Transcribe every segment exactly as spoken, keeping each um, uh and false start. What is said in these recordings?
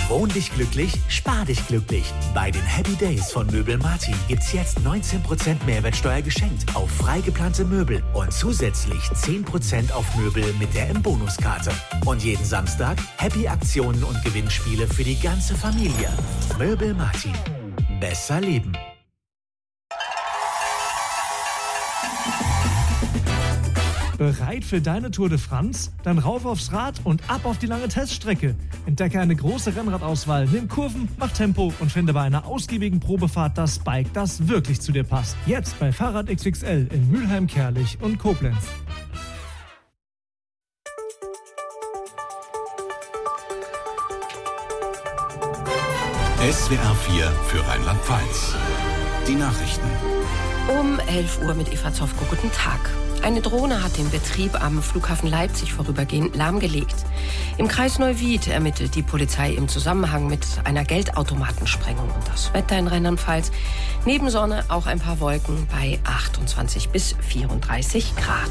Wohn dich glücklich, spar dich glücklich. Bei den Happy Days von Möbel Martin gibt's jetzt neunzehn Prozent Mehrwertsteuer geschenkt auf frei geplante Möbel und zusätzlich zehn Prozent auf Möbel mit der M-Bonus-Karte. Und jeden Samstag Happy-Aktionen und Gewinnspiele für die ganze Familie. Möbel Martin. Besser leben. Bereit für deine Tour de France? Dann rauf aufs Rad und ab auf die lange Teststrecke. Entdecke eine große Rennradauswahl, nimm Kurven, mach Tempo und finde bei einer ausgiebigen Probefahrt das Bike, das wirklich zu dir passt. Jetzt bei Fahrrad X X L in Mülheim, Kerlich und Koblenz. S W R vier für Rheinland-Pfalz. Die Nachrichten. Um elf Uhr mit Eva Zofko. Guten Tag. Eine Drohne hat den Betrieb am Flughafen Leipzig vorübergehend lahmgelegt. Im Kreis Neuwied ermittelt die Polizei im Zusammenhang mit einer Geldautomatensprengung. Und das Wetter in Rheinland-Pfalz. Neben Sonne auch ein paar Wolken bei achtundzwanzig bis vierunddreißig Grad.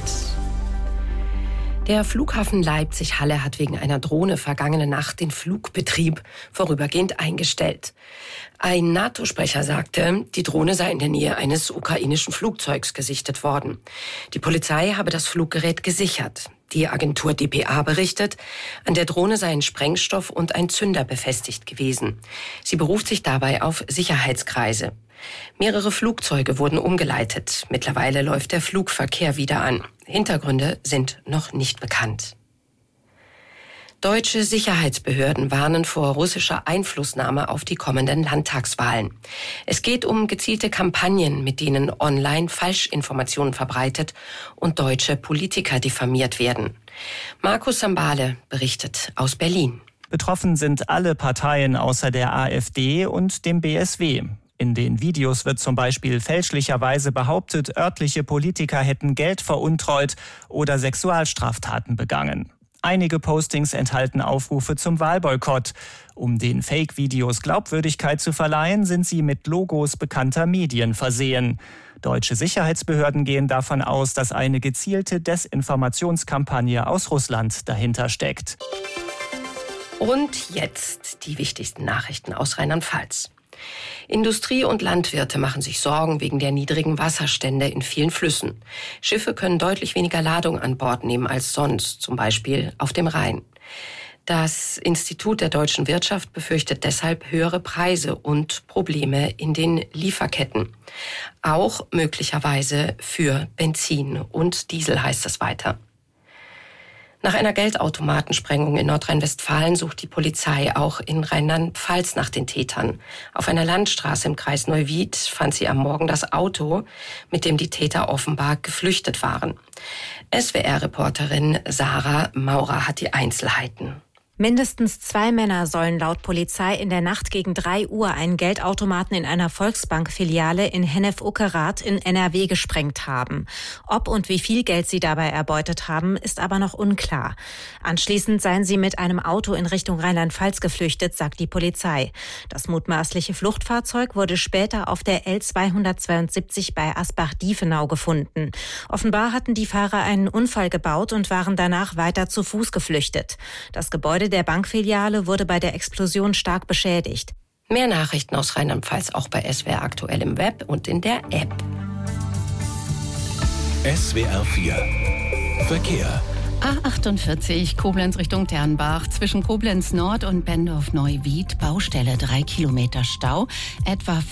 Der Flughafen Leipzig-Halle hat wegen einer Drohne vergangene Nacht den Flugbetrieb vorübergehend eingestellt. Ein NATO-Sprecher sagte, die Drohne sei in der Nähe eines ukrainischen Flugzeugs gesichtet worden. Die Polizei habe das Fluggerät gesichert. Die Agentur D P A berichtet, an der Drohne seien Sprengstoff und ein Zünder befestigt gewesen. Sie beruft sich dabei auf Sicherheitskreise. Mehrere Flugzeuge wurden umgeleitet. Mittlerweile läuft der Flugverkehr wieder an. Hintergründe sind noch nicht bekannt. Deutsche Sicherheitsbehörden warnen vor russischer Einflussnahme auf die kommenden Landtagswahlen. Es geht um gezielte Kampagnen, mit denen online Falschinformationen verbreitet und deutsche Politiker diffamiert werden. Markus Sambale berichtet aus Berlin. Betroffen sind alle Parteien außer der AfD und dem B S W. In den Videos wird zum Beispiel fälschlicherweise behauptet, örtliche Politiker hätten Geld veruntreut oder Sexualstraftaten begangen. Einige Postings enthalten Aufrufe zum Wahlboykott. Um den Fake-Videos Glaubwürdigkeit zu verleihen, sind sie mit Logos bekannter Medien versehen. Deutsche Sicherheitsbehörden gehen davon aus, dass eine gezielte Desinformationskampagne aus Russland dahinter steckt. Und jetzt die wichtigsten Nachrichten aus Rheinland-Pfalz. Industrie und Landwirte machen sich Sorgen wegen der niedrigen Wasserstände in vielen Flüssen. Schiffe können deutlich weniger Ladung an Bord nehmen als sonst, zum Beispiel auf dem Rhein. Das Institut der deutschen Wirtschaft befürchtet deshalb höhere Preise und Probleme in den Lieferketten. Auch möglicherweise für Benzin und Diesel, heißt es weiter. Nach einer Geldautomatensprengung in Nordrhein-Westfalen sucht die Polizei auch in Rheinland-Pfalz nach den Tätern. Auf einer Landstraße im Kreis Neuwied fand sie am Morgen das Auto, mit dem die Täter offenbar geflüchtet waren. S W R-Reporterin Sarah Maurer hat die Einzelheiten. Mindestens zwei Männer sollen laut Polizei in der Nacht gegen drei Uhr einen Geldautomaten in einer Volksbank-Filiale in Hennef-Uckerath in N R W gesprengt haben. Ob und wie viel Geld sie dabei erbeutet haben, ist aber noch unklar. Anschließend seien sie mit einem Auto in Richtung Rheinland-Pfalz geflüchtet, sagt die Polizei. Das mutmaßliche Fluchtfahrzeug wurde später auf der L zweihundertzweiundsiebzig bei Asbach-Diefenau gefunden. Offenbar hatten die Fahrer einen Unfall gebaut und waren danach weiter zu Fuß geflüchtet. Das Gebäude der Bankfiliale wurde bei der Explosion stark beschädigt. Mehr Nachrichten aus Rheinland-Pfalz auch bei S W R aktuell im Web und in der App. S W R vier Verkehr. A achtundvierzig Koblenz Richtung Ternbach, zwischen Koblenz Nord und Bendorf-Neuwied, Baustelle, drei Kilometer Stau, etwa